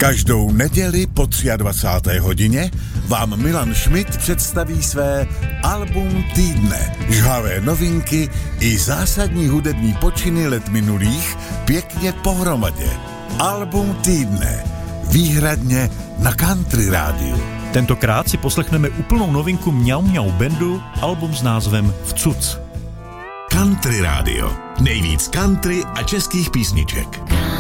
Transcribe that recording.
Každou neděli po 23. hodině vám Milan Schmidt představí své album týdne. Žhavé novinky i zásadní hudební počiny let minulých pěkně pohromadě. Album týdne. Výhradně na Country rádiu. Tentokrát si poslechneme úplnou novinku Mňau Mňau Bandu, album s názvem Vcuc. Country rádio. Nejvíc country a českých písniček.